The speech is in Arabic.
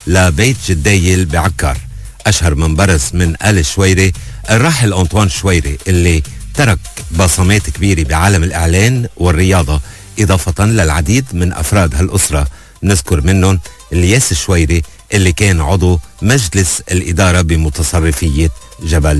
لبيت جدايل بعكار. أشهر من برز من آل شويري الراحل أنطوان شويري اللي ترك بصمات كبيرة بعالم الإعلان والرياضة، إضافة للعديد من أفراد هالأسرة. نذكر منهم الياس شويري اللي كان عضو مجلس الإدارة بمتصرفية جبل